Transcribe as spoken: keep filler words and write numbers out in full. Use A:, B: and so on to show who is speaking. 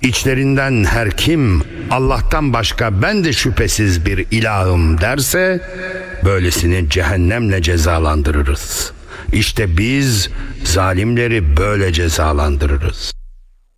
A: İçlerinden her kim Allah'tan başka ben de şüphesiz bir ilahım derse, böylesini cehennemle cezalandırırız. İşte biz zalimleri böyle cezalandırırız.